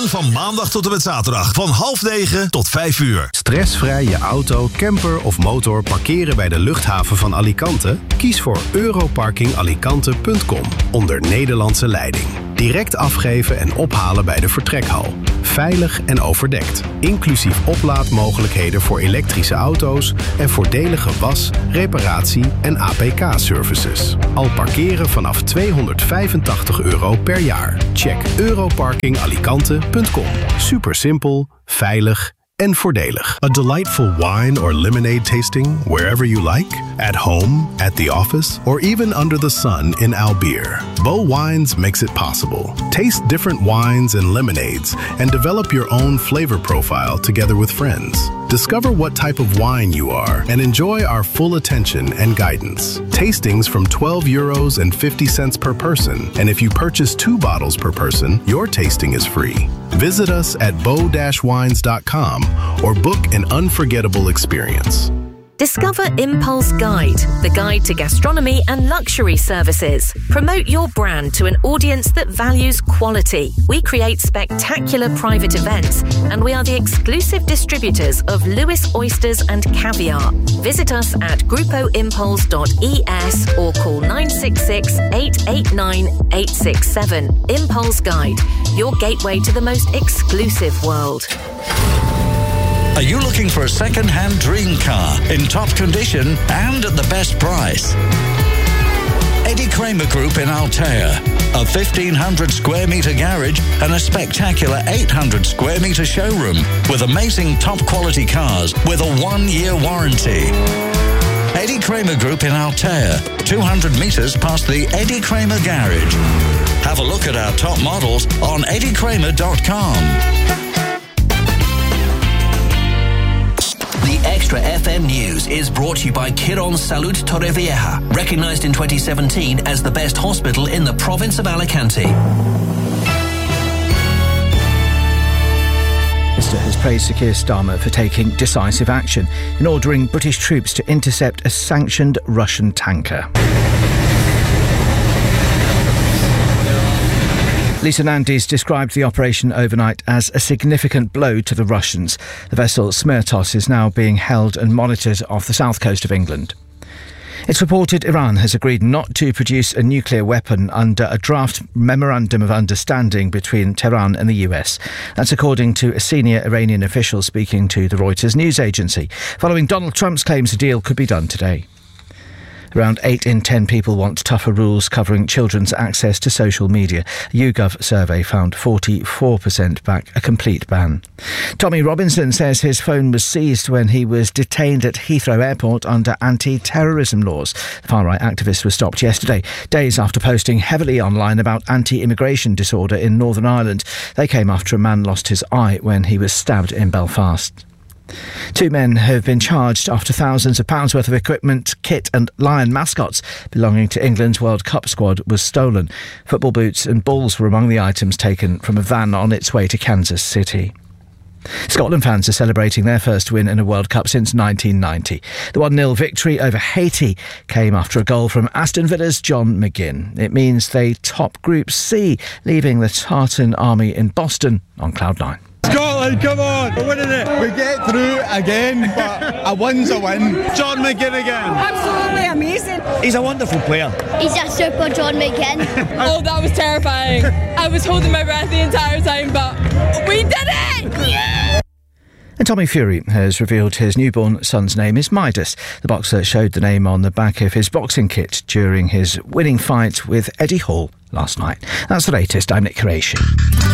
Van maandag tot en met zaterdag van 8:30 tot 5:00. Stressvrij je auto, camper of motor parkeren bij de luchthaven van Alicante? Kies voor europarkingalicante.com onder Nederlandse leiding. Direct afgeven en ophalen bij de vertrekhal. Veilig en overdekt. Inclusief oplaadmogelijkheden voor elektrische auto's en voordelige was-, reparatie- en APK-services. Al parkeren vanaf €285 per jaar. Check europarkingalicante.com. Super simpel, veilig en voordelig. A delightful wine or lemonade tasting wherever you like. At home, at the office, or even under the sun in Albeer. Bo Wines makes it possible. Taste different wines and lemonades and develop your own flavor profile together with friends. Discover what type of wine you are and enjoy our full attention and guidance. Tastings from €12.50 per person. And if you purchase 2 bottles per person, your tasting is free. Visit us at bo-wines.com or book an unforgettable experience. Discover Impulse Guide, the guide to gastronomy and luxury services. Promote your brand to an audience that values quality. We create spectacular private events, and we are the exclusive distributors of Lewis Oysters and Caviar. Visit us at grupoimpulse.es or call 966-889-867. Impulse Guide, your gateway to the most exclusive world. Are you looking for a second-hand dream car in top condition and at the best price? Eddie Kramer Group in Altea, a 1,500 square metre garage and a spectacular 800 square metre showroom with amazing top-quality cars with a 1-year warranty. Eddie Kramer Group in Altea, 200 metres past the Eddie Kramer Garage. Have a look at our top models on eddiekramer.com. The Extra FM News is brought to you by Quirón Salud Torrevieja, recognised in 2017 as the best hospital in the province of Alicante. Minister has praised Sir Keir Starmer for taking decisive action in ordering British troops to intercept a sanctioned Russian tanker. Lisa Nandes described the operation overnight as a significant blow to the Russians. The vessel Smertos is now being held and monitored off the south coast of England. It's reported Iran has agreed not to produce a nuclear weapon under a draft memorandum of understanding between Tehran and the US. That's according to a senior Iranian official speaking to the Reuters news agency, following Donald Trump's claims a deal could be done today. Around 8 in 10 people want tougher rules covering children's access to social media. A YouGov survey found 44% back a complete ban. Tommy Robinson says his phone was seized when he was detained at Heathrow Airport under anti-terrorism laws. The far-right activist was stopped yesterday, days after posting heavily online about anti-immigration disorder in Northern Ireland. They came after a man lost his eye when he was stabbed in Belfast. 2 men have been charged after thousands of pounds worth of equipment, kit and lion mascots belonging to England's World Cup squad was stolen. Football boots and balls were among the items taken from a van on its way to Kansas City. Scotland fans are celebrating their first win in a World Cup since 1990. The 1-0 victory over Haiti came after a goal from Aston Villa's John McGinn. It means they top Group C, leaving the Tartan Army in Boston on cloud 9. Scotland, come on! We're winning it! We get through again, but a win's a win. John McGinn again. Absolutely amazing. He's a wonderful player. He's a super John McGinn. Oh, that was terrifying. I was holding my breath the entire time, but we did it! Yeah! And Tommy Fury has revealed his newborn son's name is Midas. The boxer showed the name on the back of his boxing kit during his winning fight with Eddie Hall last night. That's the latest. I'm Nick Curation.